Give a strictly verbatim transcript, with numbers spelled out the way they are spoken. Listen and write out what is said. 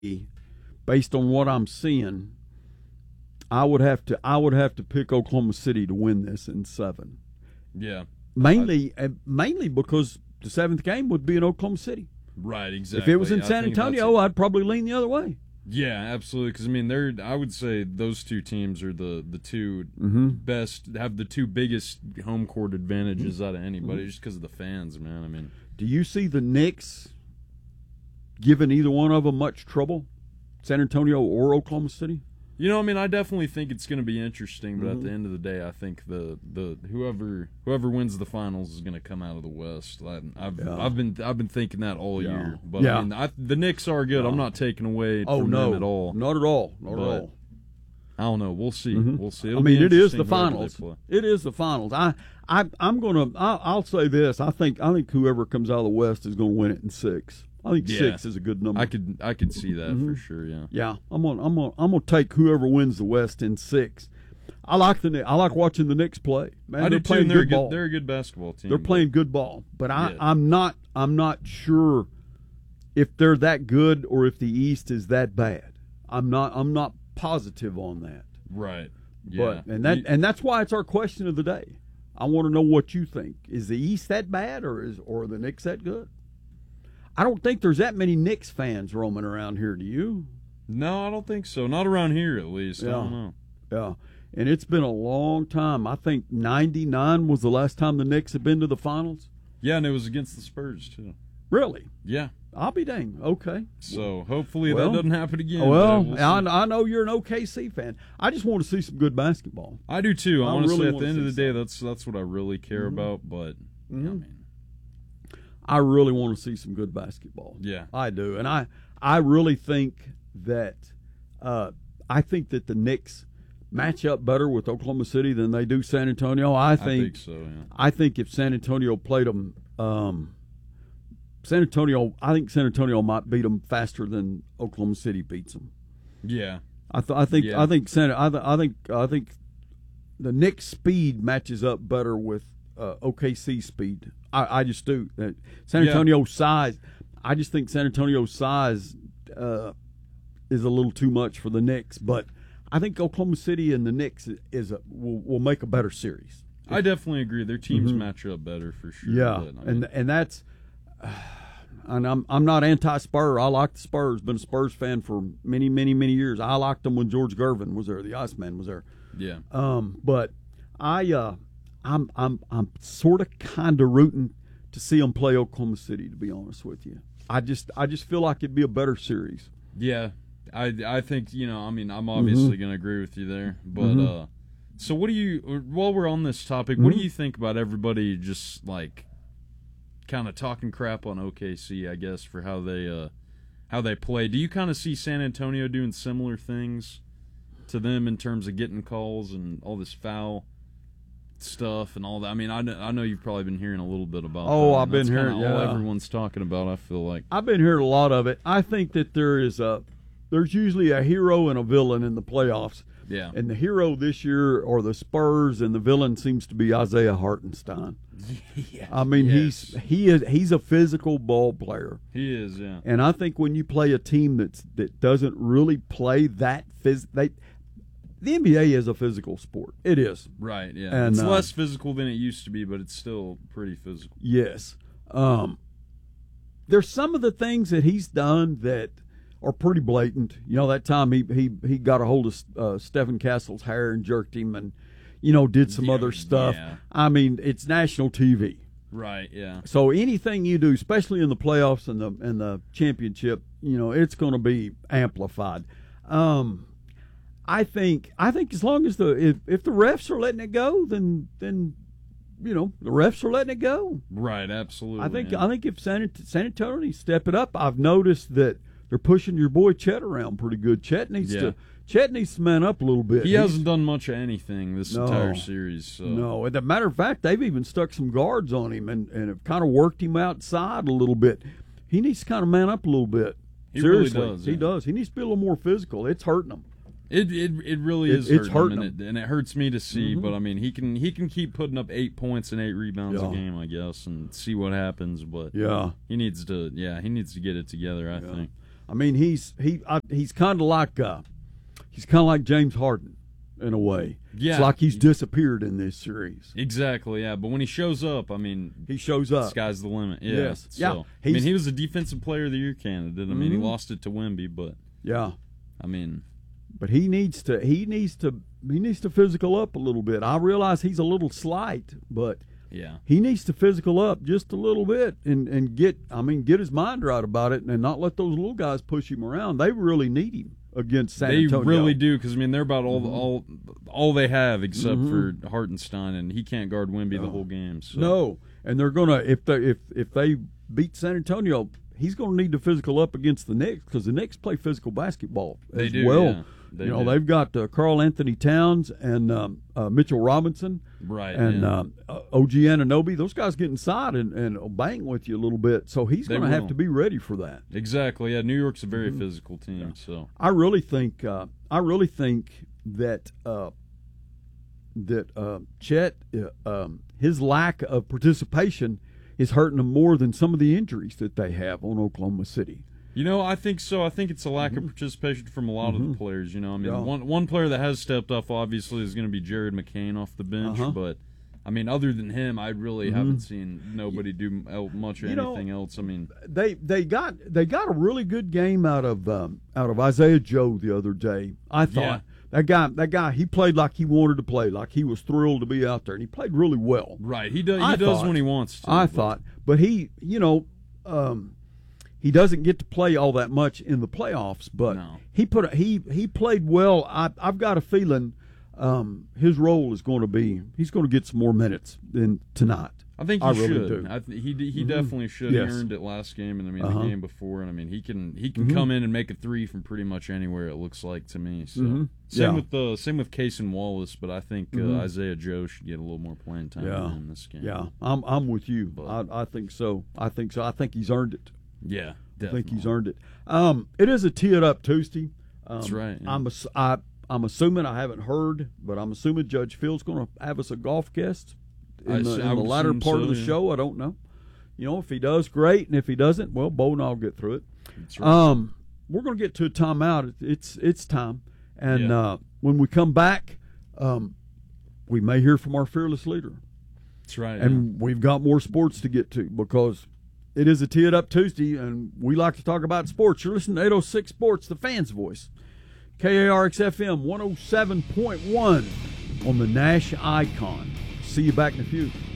based on what I'm seeing, I would have to I would have to pick Oklahoma City to win this in seven. Yeah, mainly I, uh, mainly because the seventh game would be in Oklahoma City. Right, exactly. If it was in San Antonio, I'd probably lean the other way. Yeah, absolutely. Because I mean, they're I would say those two teams are the the two mm-hmm. best, have the two biggest home court advantages mm-hmm. out of anybody, mm-hmm. just because of the fans, man. I mean, do you see the Knicks giving either one of them much trouble, San Antonio or Oklahoma City? You know, I mean, I definitely think it's going to be interesting, but mm-hmm. at the end of the day, I think the, the whoever whoever wins the finals is going to come out of the West. I, I've yeah. I've been I've been thinking that all yeah. year, but yeah. I mean, I, the Knicks are good. Yeah. I'm not taking away oh, from no. them at all. Not at all. Not but, at all. I don't know. We'll see. Mm-hmm. We'll see. It'll I mean, be it is the whoever finals. they play. It is the finals. I, I, I'm gonna. I, I'll say this. I think. I think whoever comes out of the West is going to win it in six. I think yeah. six is a good number. I could. I could see that mm-hmm. for sure. Yeah. Yeah. I'm gonna. I'm gonna. I'm gonna take whoever wins the West in six. I like the. I like watching the Knicks play. Man, I they're do playing too. They're good ball. They're a good basketball team. They're playing good ball, but I, yeah. I'm not. I'm not sure if they're that good or if the East is that bad. I'm not. I'm not positive on that. Right. Yeah. But and that and that's why it's our question of the day. I want to know what you think. Is the East that bad, or is or are the Knicks that good? I don't think there's that many Knicks fans roaming around here. Do you? No, I don't think so. Not around here, at least. Yeah. I don't know. Yeah. And it's been a long time. I think ninety-nine was the last time the Knicks had been to the finals. Yeah, and it was against the Spurs, too. Really? Yeah. I'll be dang. Okay. So hopefully well, that doesn't happen again. Well, we'll I, I know you're an O K C fan. I just want to see some good basketball. I do, too. I Honestly, really at the end of the day, some. that's that's what I really care mm-hmm. about. But, mm-hmm. I mean. I really want to see some good basketball. Yeah. I do. And I, I really think that uh, I think that the Knicks match up better with Oklahoma City than they do San Antonio. I think, I think so, yeah. I think if San Antonio played them, um, San Antonio, I think San Antonio might beat them faster than Oklahoma City beats them. Yeah. I, th- I think yeah. I think San I, th- I think I think the Knicks' speed matches up better with uh, O K C speed. I, I just do. Uh, San Antonio's yeah. size, I just think San Antonio's size uh, is a little too much for the Knicks. But I think Oklahoma City and the Knicks is a, will, will make a better series. I definitely agree. Their teams mm-hmm. match up better for sure. Yeah, but, I mean, and and that's. Uh, and I'm I'm not anti-Spur. I like the Spurs. Been a Spurs fan for many, many, many years. I liked them when George Gervin was there. The Iceman was there. Yeah. Um, but I uh, I'm I'm I'm sort of kind of rooting to see them play Oklahoma City. To be honest with you, I just I just feel like it'd be a better series. Yeah, I I think you know. I mean, I'm obviously mm-hmm. going to agree with you there. But mm-hmm. uh, so what do you? While we're on this topic, mm-hmm. what do you think about everybody just like kind of talking crap on O K C? I guess for how they uh, how they play. Do you kind of see San Antonio doing similar things to them in terms of getting calls and all this foul stuff and all that? I mean, I know, I know you've probably been hearing a little bit about oh, that. I've been That's hearing all yeah. everyone's talking about, I feel like. I've been hearing a lot of it. I think that there is a there's usually a hero and a villain in the playoffs. Yeah. And the hero this year are the Spurs, and the villain seems to be Isaiah Hartenstein. yes. I mean, yes. he's he is he's a physical ball player. He is, yeah. And I think when you play a team that's that doesn't really play that phys, they the N B A is a physical sport. It is. Right, yeah. And, it's uh, less physical than it used to be, but it's still pretty physical. Yes. Um, there's some of the things that he's done that are pretty blatant. You know, that time he he, he got a hold of uh, Stephen Castle's hair and jerked him and, you know, did some yeah, other stuff. Yeah. I mean, it's national T V. Right, yeah. So anything you do, especially in the playoffs and the and the championship, you know, it's going to be amplified. Um, I think I think as long as the if, if the refs are letting it go, then then you know the refs are letting it go. Right, absolutely. I think yeah. I think if San, San Antonio needs to step it up, I've noticed that they're pushing your boy Chet around pretty good. Chet needs yeah. to Chet needs to man up a little bit. He He's, hasn't done much of anything this no, entire series. So. No, as a matter of fact, they've even stuck some guards on him and, and have kind of worked him outside a little bit. He needs to kind of man up a little bit. He Seriously, really does. He yeah. does. He needs to be a little more physical. It's hurting him. It it it really it, is it's hurting, hurting him, and it, and it hurts me to see. Mm-hmm. But I mean, he can he can keep putting up eight points and eight rebounds yeah. a game, I guess, and see what happens. But yeah, he needs to yeah he needs to get it together. I yeah. think. I mean, he's he I, he's kind of like uh, he's kind of like James Harden in a way. Yeah, it's like he's disappeared in this series. Exactly. Yeah, but when he shows up, I mean, he shows up. Sky's the limit. Yeah. Yes. So, Yeah. I mean, he was a Defensive Player of the Year candidate. I mean, mm-hmm. he lost it to Wemby, but yeah. I mean, but he needs to he needs to he needs to physical up a little bit. I realize he's a little slight, but yeah, he needs to physical up just a little bit and, and get I mean get his mind right about it and not let those little guys push him around. They really need him against San they Antonio. really do, because I mean they're about all mm-hmm. all all they have except mm-hmm. for Hartenstein, and he can't guard Wemby no. the whole game. So. No, and they're gonna if they if if they beat San Antonio, he's gonna need to physical up against the Knicks because the Knicks play physical basketball they as do, well. Yeah. They you know do. they've got uh, Karl Anthony Towns and um, uh, Mitchell Robinson, right, and yeah. um, uh, O G Anunoby. Those guys get inside and, and bang with you a little bit, so he's They going to have will. to be ready for that. Exactly. Yeah, New York's a very mm-hmm. physical team. Yeah. So I really think uh, I really think that uh, that uh, Chet uh, um, his lack of participation is hurting them more than some of the injuries that they have on Oklahoma City. You know, I think so. I think it's a lack mm-hmm. of participation from a lot mm-hmm. of the players. You know, I mean, yeah. one one player that has stepped up obviously is going to be Jared McCain off the bench, uh-huh. but I mean, other than him, I really mm-hmm. haven't seen nobody do much or you anything know, else. I mean, they they got they got a really good game out of um, out of Isaiah Joe the other day. I thought yeah. that guy that guy he played like he wanted to play, like he was thrilled to be out there, and he played really well. right? He does. He I does thought, when he wants to. I but. thought, but he, you know. Um, He doesn't get to play all that much in the playoffs, but No. he put a, he he played well. I, I've got a feeling um, his role is going to be he's going to get some more minutes than tonight. I think he I should. really do. I th- he he mm-hmm. definitely should. Yes. He earned it last game, and I mean uh-huh. the game before, and I mean he can he can mm-hmm. come in and make a three from pretty much anywhere. It looks like to me. So mm-hmm. same yeah. with the same with Case and Wallace, but I think mm-hmm. uh, Isaiah Joe should get a little more playing time yeah. in this game. Yeah, I'm I'm with you. But, I I think so. I think so. I think he's earned it. Yeah, definitely. I think he's earned it. Um, it is a tee it up Tuesday. Um, That's right. Yeah. I'm a, I, I'm assuming I haven't heard, but I'm assuming Judge Field's going to have us a golf guest in I the, s- in I the would latter assume part so, of the yeah. show. I don't know. You know, if he does, great, and if he doesn't, well, Bo and I'll get through it. That's right. Um, we're going to get to a timeout. It's it's time, and Yeah. uh, when we come back, um, we may hear from our fearless leader, That's right. and we've got more sports to get to because it is a Tee It Up Tuesday, and we like to talk about sports. You're listening to eight oh six Sports, the Fans' Voice, K A R X F M one oh seven point one on the Nash Icon. See you back in a few.